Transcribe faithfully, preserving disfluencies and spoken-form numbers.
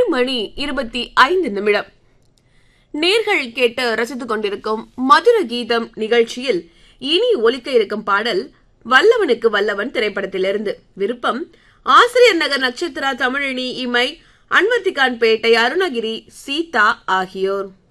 மணி இருபத்தி ஐந்து நிமிடம். நேர்கள் கேட்டு ரசித்துக் கொண்டிருக்கும் மதுர கீதம் நிகழ்ச்சியில் இனி ஒலிக்க இருக்கும் பாடல் வல்லவனுக்கு வல்லவன் திரைப்படத்திலிருந்து. விருப்பம் ஆசிரியர் நகர் நட்சத்திரா, தமிழினி, இமை, அன்வர்த்திகான் பேட்டை, அருணகிரி, சீதா ஆகியோர்.